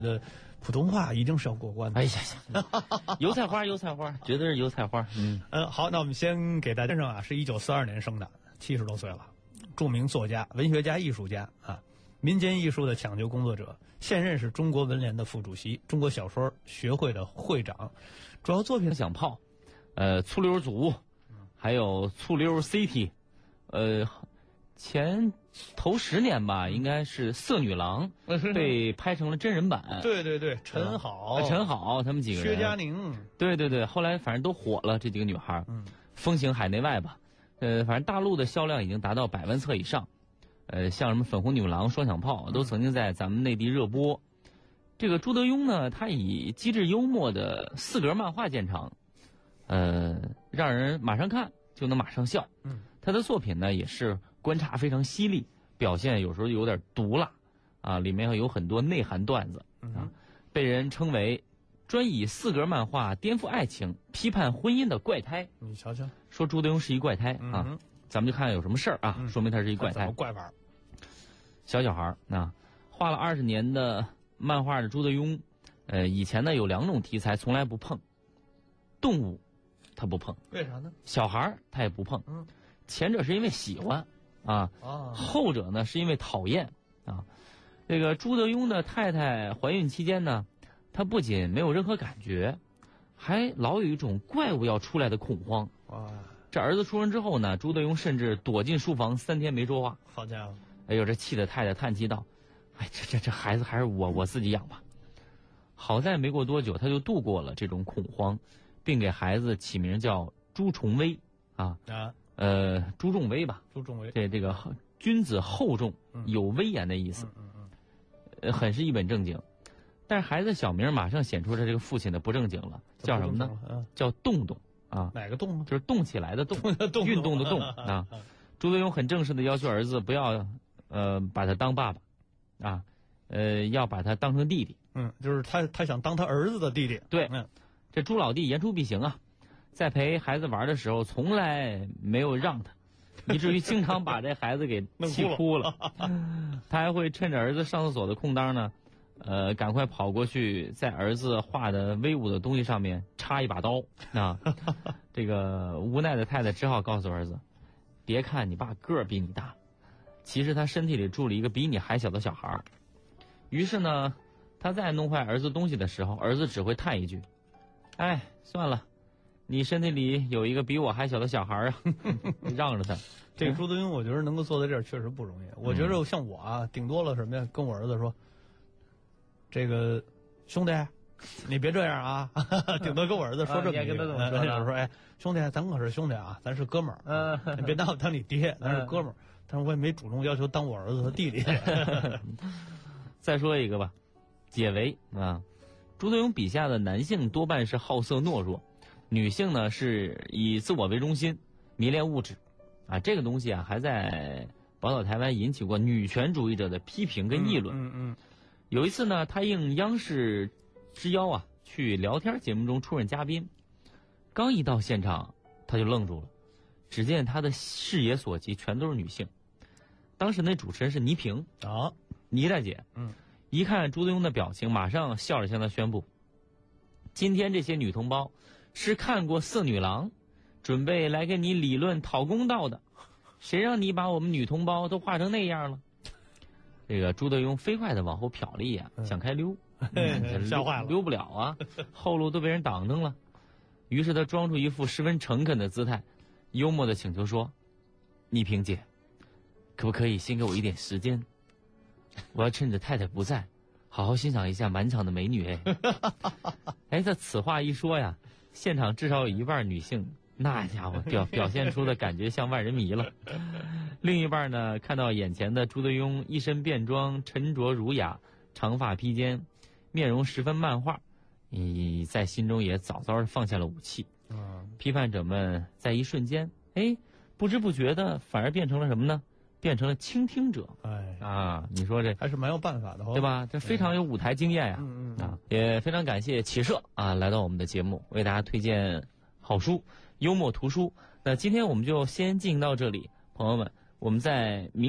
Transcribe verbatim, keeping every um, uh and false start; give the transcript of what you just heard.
的普通话一定是要过关的。 哎呀呀，油菜花，油菜花，绝对是油菜花。嗯嗯，好，那我们先给大家先生啊，是一九四二年生的，七十多岁了，著名作家、文学家、艺术家啊，民间艺术的抢救工作者，现任是中国文联的副主席，中国小说学会的会长，主要作品响炮，呃，醋溜组，还有醋溜 City， 呃。前头十年吧，应该是《色女郎》被拍成了真人版。 对对对，陈好、 呃、陈好他们几个人， 薛佳凝， 对对对，后来反正都火了，这几个女孩， 嗯， 风行海内外吧。呃，反正大陆的销量已经达到百万册以上。呃，像什么《粉红女郎》《双响炮》都曾经在咱们内地热播。这个朱德庸呢，他以机智幽默的四格漫画见长，呃，让人马上看就能马上笑。 嗯， 他的作品呢也是观察非常犀利，表现有时候有点毒辣啊，里面有很多内涵段子啊， 嗯、 被人称为专以四格漫画颠覆爱情、批判婚姻的怪胎。 你瞧瞧， 说朱德庸是一怪胎、 嗯、 啊，咱们就看看有什么事儿啊、嗯，说明他是一怪胎。 怪法， 小小孩啊，画了二十年的漫画的朱德庸，呃，以前呢有两种题材从来不碰，动物他不碰， 为啥呢？ 小孩他也不碰， 嗯。 前者是因为喜欢啊， 哦、 后者呢是因为讨厌啊。这个朱德庸的太太怀孕期间呢，她不仅没有任何感觉，还老有一种怪物要出来的恐慌。 哇！ 这儿子出生之后呢，朱德庸甚至躲进书房三天没说话。 好家伙！ 哎呦，这气得太太叹气道：“哎，这这这孩子还是我我自己养吧。”好在没过多久，他就度过了这种恐慌，并给孩子起名叫朱重威啊啊。 呃，朱重威吧， 朱重威， 这这个君子厚重，有威严的意思， 嗯嗯嗯， 呃，很是一本正经。但是孩子小名马上显出了这个父亲的不正经了，叫什么呢？ 嗯、 叫动动啊。 哪个动呢？ 就是动起来的动， 动运动的动啊。朱德庸很正式的要求儿子不要呃把他当爸爸啊，呃要把他当成弟弟。 嗯，就是他他想当他儿子的弟弟。 对， 嗯， 这朱老弟言出必行啊。在陪孩子玩的时候，从来没有让他，以至于经常把这孩子给气哭了。他还会趁着儿子上厕所的空当呢，呃，赶快跑过去，在儿子画的威武的东西上面插一把刀啊。这个无奈的太太只好告诉儿子，别看你爸个儿比你大，其实他身体里住了一个比你还小的小孩。于是呢，他在弄坏儿子东西的时候，儿子只会叹一句：“哎，算了。”你身体里有一个比我还小的小孩啊，让着他。 这个朱德庸，我觉得能够坐在这儿确实不容易。我觉得像我啊，顶多了什么呀？跟我儿子说，这个兄弟，你别这样啊！顶多跟我儿子说这么一句，就是说，哎，兄弟，咱可是兄弟啊，咱是哥们儿，嗯，你别拿我当你爹，咱是哥们儿。但是我也没主动要求当我儿子的弟弟。 再说一个吧，解围啊。朱德庸笔下的男性多半是好色懦弱。女性呢是以自我为中心，迷恋物质，啊，这个东西啊还在宝岛台湾引起过女权主义者的批评跟议论。 嗯 嗯, 嗯。 有一次呢，他应央视之邀啊，去聊天节目中出任嘉宾，刚一到现场，他就愣住了，只见他的视野所及全都是女性。当时那主持人是倪萍啊， 倪大姐， 嗯， 一看朱德庸的表情，马上笑着向他宣布，今天这些女同胞是看过《色女郎》，准备来跟你理论讨公道的，谁让你把我们女同胞都画成那样了？这个朱德庸飞快地往后瞟了一眼，想开溜， 嗯、吓坏了， 溜不了啊，后路都被人挡着了。于是他装出一副十分诚恳的姿态，幽默地请求说：“倪萍姐，可不可以先给我一点时间？我要趁着太太不在，好好欣赏一下满场的美女。”哎，哎，他此话一说呀，现场至少有一半女性，那家伙表表现出的感觉像万人迷了。另一半呢，看到眼前的朱德庸一身便装，沉着儒雅，长发披肩，面容十分漫画，你在心中也早早放下了武器。 嗯， 批判者们在一瞬间，哎，不知不觉的反而变成了什么呢？变成了倾听者。 哎啊，你说这还是蛮有办法的， 对吧？这非常有舞台经验呀。 嗯嗯啊，也非常感谢启社啊来到我们的节目，为大家推荐好书、幽默图书。那今天我们就先进行到这里，朋友们，我们在明